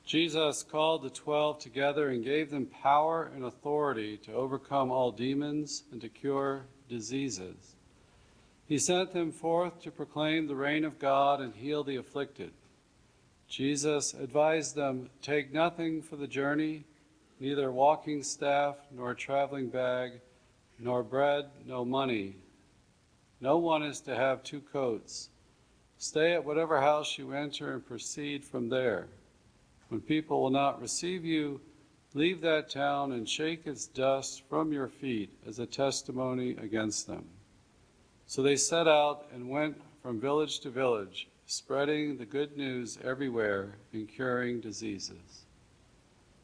Jesus called the 12 together and gave them power and authority to overcome all demons and to cure diseases. He sent them forth to proclaim the reign of God and heal the afflicted. Jesus advised them, "Take nothing for the journey, neither walking staff, nor traveling bag, nor bread, no money. No one is to have two coats. Stay at whatever house you enter and proceed from there. When people will not receive you, leave that town and shake its dust from your feet as a testimony against them." So they set out and went from village to village, spreading the good news everywhere and curing diseases.